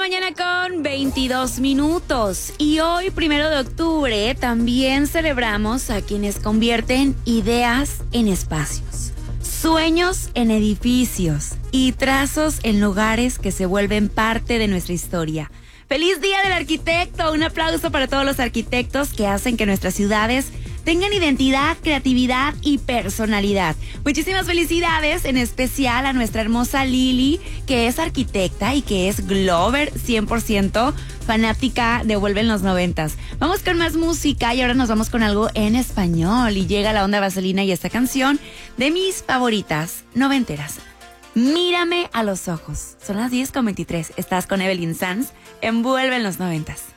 mañana con 22 minutos. Y hoy, 1 de octubre, también celebramos a quienes convierten ideas en espacios, sueños en edificios y trazos en lugares que se vuelven parte de nuestra historia. ¡Feliz Día del Arquitecto! Un aplauso para todos los arquitectos que hacen que nuestras ciudades tengan identidad, creatividad y personalidad. Muchísimas felicidades, en especial a nuestra hermosa Lili, que es arquitecta y que es Glover 100% fanática de Vuelve en los 90s. Vamos con más música y ahora nos vamos con algo en español. Y llega la onda vaselina y esta canción de mis favoritas noventeras. Mírame a los ojos. Son las 10:23. Estás con Evelyn Sanz en Vuelve en los 90s.